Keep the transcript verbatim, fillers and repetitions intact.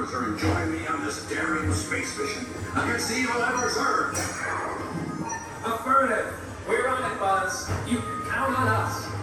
Sir, join me on this daring space mission against the evil Emperor's Earth. Affirmative. We're on it, Buzz. You can count on us.